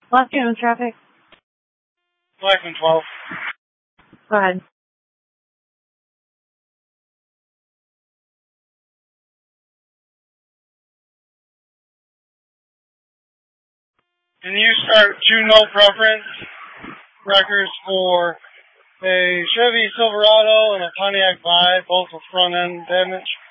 Last unit of traffic. Blackman 12. Go ahead. Can you start 2 no preference records for a Chevy Silverado and a Pontiac Vibe, both with front end damage?